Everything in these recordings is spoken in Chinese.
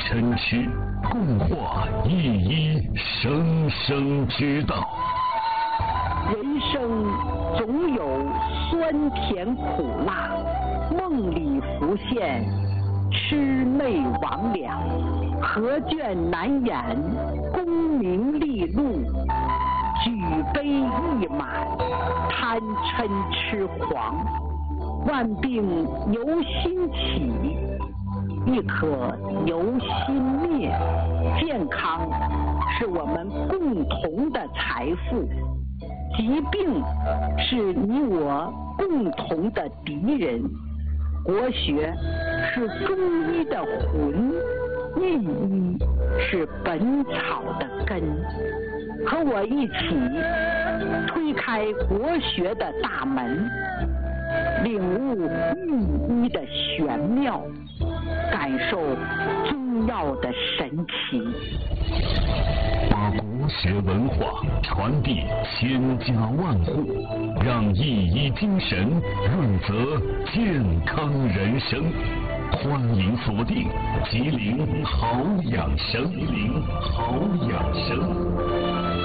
嗔痴，共话一一生生之道。 人生总有酸甜苦辣，梦里浮现魑魅魍魉，何卷难掩功名利禄，举杯一满贪嗔痴狂，万病由心起，亦可由心灭。健康是我们共同的财富，疾病是你我共同的敌人。国学是中医的魂，御医是本草的根。和我一起推开国学的大门，领悟御医的玄妙，感受中药的神奇， 把国学文化传递千家万户，让一医精神润泽健康人生。欢迎锁定吉林好养生，吉林好养生。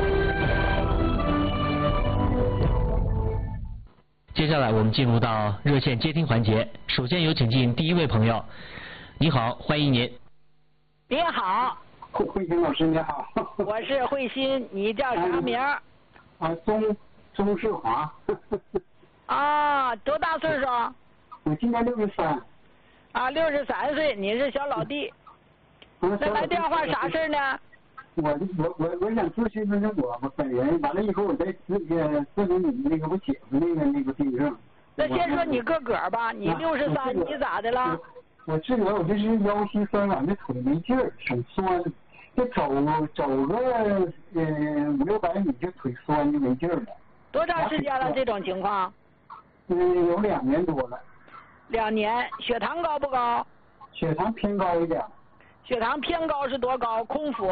接下来我们进入到热线接听环节，首先有请进第一位朋友。你好，欢迎您。 你好， 慧心老师你好。 我是慧心，你叫啥名？ 钟世华。 啊，多大岁数？ 我今年63。 啊，63岁，你是小老弟。那来电话啥事呢？ 我想咨询的是我本人，完了以后我再咨询你那个我姐夫那个病症。 那先说你个吧，你63，你咋的了？ 我治疗我这是腰膝酸软的腿没劲儿，手酸，这走个500-600米就腿酸就没劲儿了。 多长时间了这种情况？ 有2年多了。 2年，血糖高不高？ 血糖偏高一点。 血糖偏高是多高？空腹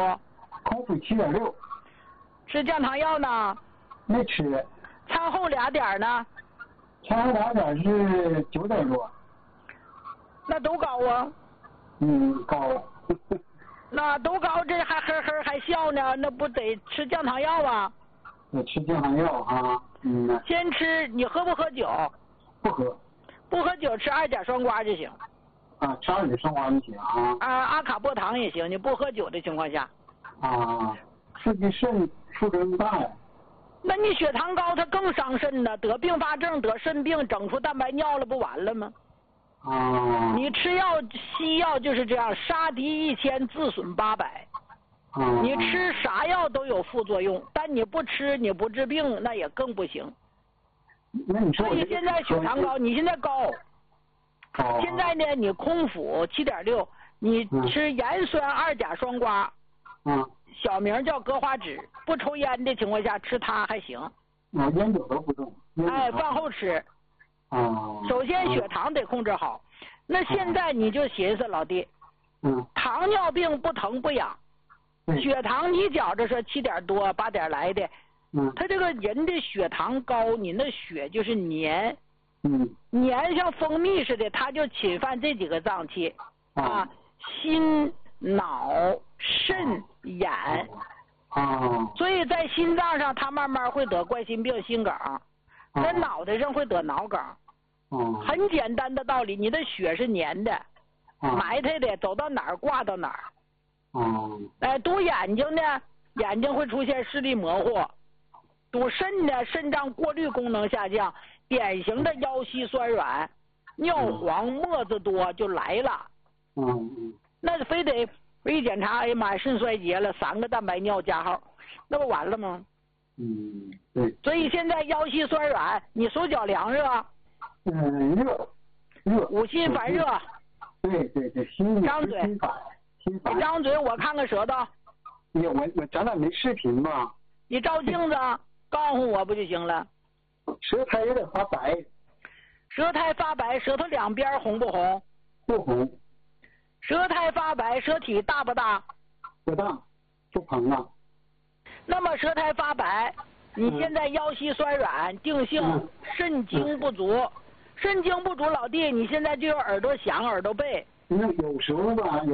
7.6。 吃降糖药呢？ 没吃。 餐后2点呢？ 餐后2点是9点多。 那都高啊。 高。 那都高，这还呵呵还笑呢，那不得吃降糖药啊？ 得吃降糖药啊。 先吃，你喝不喝酒？ 不喝。 不喝酒，吃2甲双胍就行。 啊，吃2甲双胍就行啊。 阿卡波糖也行，你不喝酒的情况下。 啊，刺激肾负责更大呀。 那你血糖高，它更伤肾呢，得并发症，得肾病，整出蛋白尿了，不完了吗？ 啊。 你吃药，西药就是这样，杀敌1000，自损800。你吃啥药都有副作用，但你不吃，你不治病，那也更不行。 那你说， 所以现在血糖高，你现在高。现在呢，你空腹7.6，你吃盐酸2甲双胍。小名叫格华脂，不抽烟的情况下吃它还行。 烟酒都不动。 饭后吃。首先血糖得控制好。那现在你就寻思老弟，糖尿病不疼不痒，血糖你觉着说7点多8点来的，他这个人的血糖高，你那血就是黏，黏像蜂蜜似的，它就侵犯这几个脏器啊，心、脑、肾、眼。所以在心脏上，它慢慢会得冠心病、心梗，在脑袋上会得脑梗。很简单的道理，你的血是黏的，埋汰的，走到哪儿挂到哪儿。堵眼睛呢，眼睛会出现视力模糊；堵肾呢，肾脏过滤功能下降，典型的腰膝酸软、尿黄、沫子多就来了。那非得一检查，哎呀妈呀，肾衰竭了，3个蛋白尿加号，那不完了吗？ 对。 所以现在腰膝酸软，你手脚凉热？ 热。 五心烦热。 对， 张嘴。你张嘴，我看看舌头。 咱俩没视频吧？ 你照镜子，告诉我不就行了？ 舌苔有点发白。 舌苔发白，舌头两边红不红？ 不红。 舌苔发白，舌体大不大？ 不大，不膨了。 那么舌苔发白，你现在腰膝酸软，定性肾精不足。肾精不足，老弟，你现在就有耳朵响、耳朵背。 有时候吧。